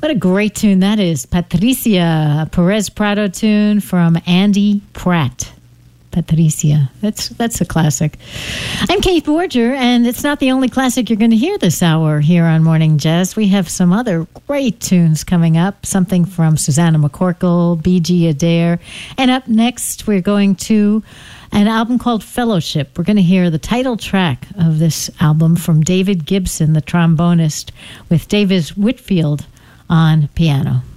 What a great tune that is. Patricia, a Perez Prado tune from Andy Pratt. Patricia. That's a classic. I'm Kate Borger, and it's not the only classic you're going to hear this hour here on Morning Jazz. We have some other great tunes coming up, something from Susanna McCorkle, B.G. Adair, and up next we're going to an album called Fellowship. We're going to hear the title track of this album from David Gibson, the trombonist, with Davis Whitfield on piano.